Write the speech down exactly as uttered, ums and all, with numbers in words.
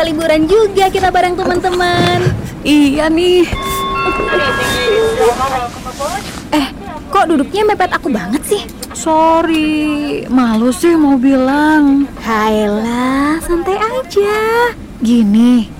liburan juga kita bareng teman-teman. Iya nih. Eh, kok duduknya mepet aku banget sih? Sorry, malu sih mau bilang. Hayalah, santai aja. Gini,